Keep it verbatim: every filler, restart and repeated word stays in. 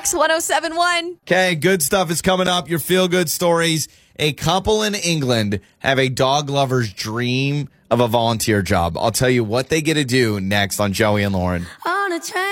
Kicks one oh seven one. Okay, good stuff is coming up. Your feel-good stories. A couple in England have a dog lover's dream of a volunteer job. I'll tell you what they get to do next on Joey and Lauren. On a train.